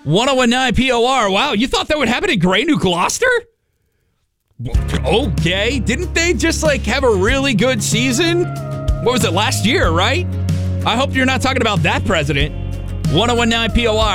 1019 POR. Wow, you thought that would happen in Gray, New Gloucester? Okay. Didn't they just have a really good season? What was it, last year, right? I hope you're not talking about that president. 1019 POR.